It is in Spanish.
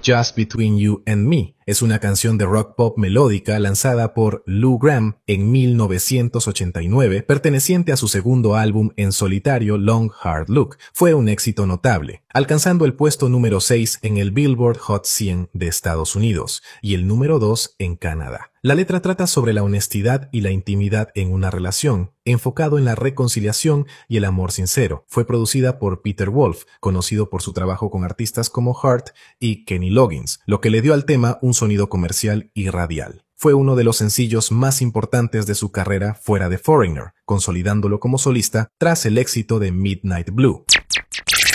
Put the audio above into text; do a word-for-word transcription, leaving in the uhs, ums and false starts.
Just Between You and Me es una canción de rock pop melódica lanzada por Lou Gramm en mil novecientos ochenta y nueve, perteneciente a su segundo álbum en solitario Long Hard Look. Fue un éxito notable, alcanzando el puesto número seis en el Billboard Hot cien de Estados Unidos y el número dos en Canadá. La letra trata sobre la honestidad y la intimidad en una relación, enfocado en la reconciliación y el amor sincero. Fue producida por Peter Wolf, conocido por su trabajo con artistas como Heart y Kenny Loggins, lo que le dio al tema un sonido comercial y radial. Fue uno de los sencillos más importantes de su carrera fuera de Foreigner, consolidándolo como solista tras el éxito de Midnight Blue.